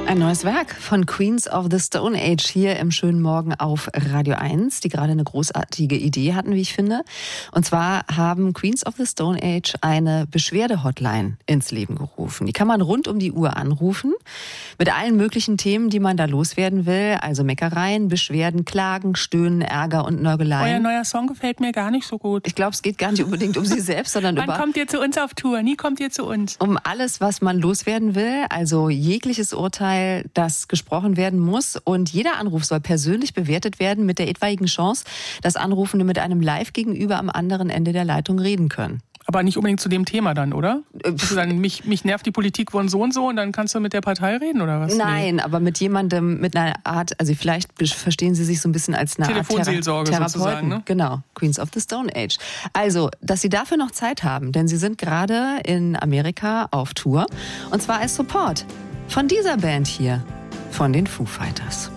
Ein neues Werk von Queens of the Stone Age hier im schönen Morgen auf Radio 1, die gerade eine großartige Idee hatten, wie ich finde. Und zwar haben Queens of the Stone Age eine Beschwerde-Hotline ins Leben gerufen. Die kann man rund um die Uhr anrufen mit allen möglichen Themen, die man da loswerden will. Also Meckereien, Beschwerden, Klagen, Stöhnen, Ärger und Nörgeleien. Euer neuer Song gefällt mir gar nicht so gut. Ich glaube, es geht gar nicht unbedingt um Sie selbst, sondern Wann kommt ihr zu uns auf Tour? Nie kommt ihr zu uns. Um alles, was man loswerden will, also jegliches Urteil, das gesprochen werden muss. Und jeder Anruf soll persönlich bewertet werden mit der etwaigen Chance, dass Anrufende mit einem Live-Gegenüber am anderen Ende der Leitung reden können. Aber nicht unbedingt zu dem Thema dann, oder? Dann, mich nervt die Politik von so und dann kannst du mit der Partei reden, oder was? Nein, aber mit jemandem, mit einer Art, also vielleicht verstehen Sie sich so ein bisschen als eine Art Telefonseelsorge sozusagen, ne? Genau, Queens of the Stone Age. Also, dass Sie dafür noch Zeit haben, denn Sie sind gerade in Amerika auf Tour. Und zwar als Support von dieser Band hier, von den Foo Fighters.